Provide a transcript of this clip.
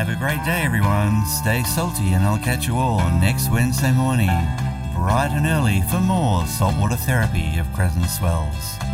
Have a great day, everyone. Stay salty, and I'll catch you all next Wednesday morning, bright and early, for more saltwater therapy of Crescent Swells.